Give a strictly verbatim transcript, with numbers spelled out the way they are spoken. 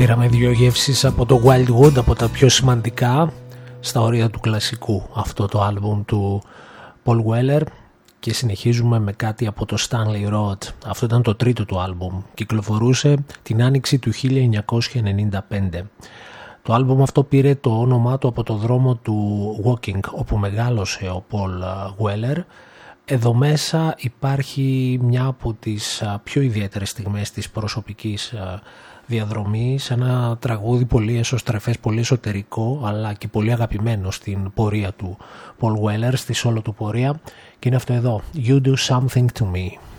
Πήραμε δύο γεύσεις από το Wildwood, από τα πιο σημαντικά στα όρια του κλασικού, αυτό το άλμπουμ του Paul Weller, και συνεχίζουμε με κάτι από το Stanley Road. Αυτό ήταν το τρίτο του άλμπουμ, κυκλοφορούσε την άνοιξη του χίλια εννιακόσια ενενήντα πέντε. Το άλμπουμ αυτό πήρε το όνομά του από το δρόμο του Walking, όπου μεγάλωσε ο Paul Weller. Εδώ μέσα υπάρχει μια από τις πιο ιδιαίτερες στιγμές της προσωπικής διαδρομής, ένα τραγούδι πολύ εσωστρεφές, πολύ εσωτερικό, αλλά και πολύ αγαπημένο στην πορεία του Paul Weller, στη solo του πορεία, και είναι αυτό εδώ, You Do Something To Me.